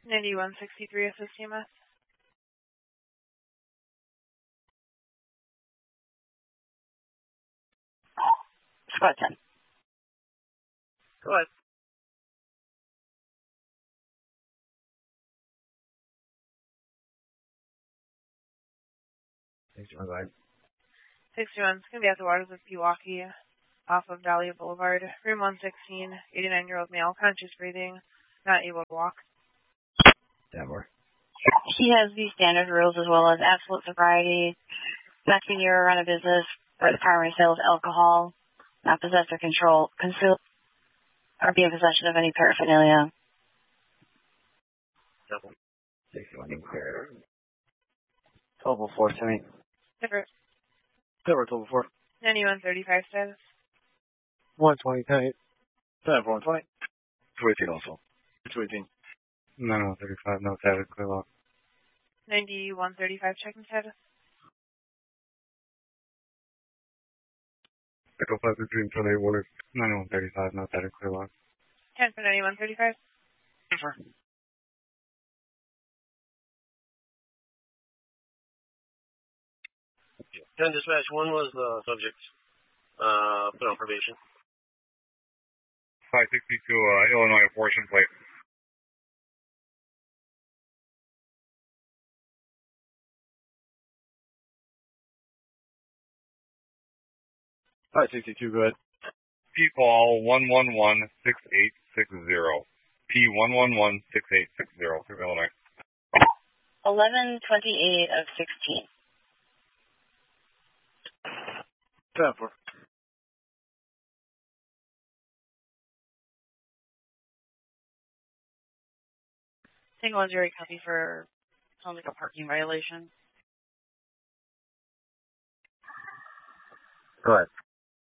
9163 SSTMS. Squad 10. Go ahead. Go ahead. 61, it's going to be at the waters of Pewaukee, off of Dahlia Boulevard. Room 116, 89-year-old male, conscious breathing, not able to walk. Danmore. He has these standard rules as well as absolute sobriety, not to be near or run a business where the primary sale of alcohol, not possess or conceal, or be in possession of any paraphernalia. 61 clear. 1204 to me. Different. Cover 1204. 9135 status. 120 10. 120. 218 also. 218. 9135, no status, clear lock. 9135 checking status. Echo 533 and 28 water. 9135, no status, clear lock. 10 for 9135. Confirm. 10 dispatch, one was the subject put on probation. 562 Illinois abortion plate. 562, go ahead. P-Paul 1116860. P1116860 through Illinois. 1128 of 16. 10-4. Single and jury copy for sounds like a parking violation. Go ahead.